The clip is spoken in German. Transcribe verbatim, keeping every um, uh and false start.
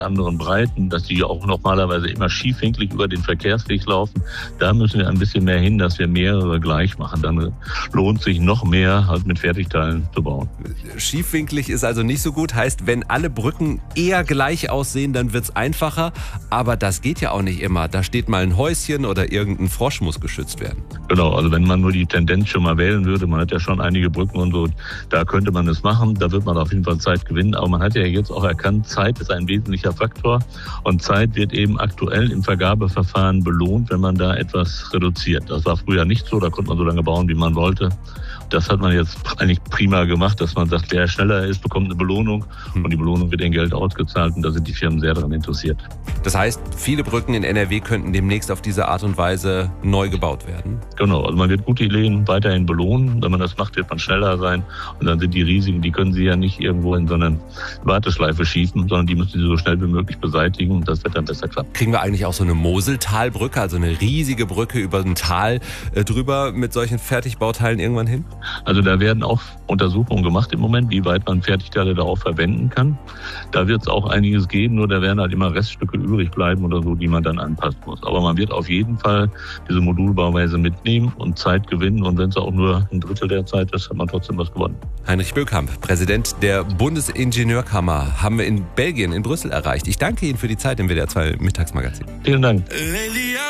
anderen Breiten, dass die auch normalerweise immer schiefwinklig über den Verkehrsweg laufen. Da müssen wir ein bisschen mehr hin, dass wir mehrere gleich machen. Dann lohnt sich noch mehr, halt mit Fertigteilen zu bauen. Schiefwinklig ist also nicht so gut. Heißt, wenn alle Brücken eher gleich aussehen, dann wird's einfacher. Aber das geht ja auch nicht immer. Da steht mal ein Häuschen oder irgendein Frosch muss geschützt werden. Genau, also wenn man nur die Tendenz schon mal wählen würde, man hat ja schon einige Brücken und so, da könnte man es machen. Da wird man auf jeden Fall Zeit gewinnen. Aber man hat ja jetzt auch erkannt, Zeit ist ein wesentlicher Faktor und Zeit wird eben aktuell im Vergabeverfahren belohnt, wenn man da etwas reduziert. Das war früher nicht so, da konnte man so lange bauen, wie man wollte. Das hat man jetzt eigentlich prima gemacht, dass man sagt, wer schneller ist, bekommt eine Belohnung und die Belohnung wird in Geld ausgezahlt und da sind die Firmen sehr daran interessiert. Das heißt, viele Brücken in N R W könnten demnächst auf diese Art und Weise neu gebaut werden? Genau, also man wird gute Ideen weiterhin belohnen. Wenn man das macht, wird man schneller sein und dann sind die Risiken, die können Sie ja nicht irgendwo in so eine Warteschleife schieben, sondern die müssen Sie so schnell wie möglich beseitigen und das wird dann besser klappen. Kriegen wir eigentlich auch so eine Moseltalbrücke, also eine riesige Brücke über ein Tal äh, drüber mit solchen Fertigbauteilen irgendwann hin? Also da werden auch Untersuchungen gemacht im Moment, wie weit man Fertigteile darauf verwenden kann. Da wird es auch einiges geben, nur da werden halt immer Reststücke übrig bleiben oder so, die man dann anpassen muss. Aber man wird auf jeden Fall diese Modulbauweise mitnehmen und Zeit gewinnen. Und wenn es auch nur ein Drittel der Zeit ist, hat man trotzdem was gewonnen. Heinrich Böckamp, Präsident der Bundesingenieurkammer, haben wir in Belgien, in Brüssel erreicht. Ich danke Ihnen für die Zeit im W D R zwei Mittagsmagazin. Vielen Dank.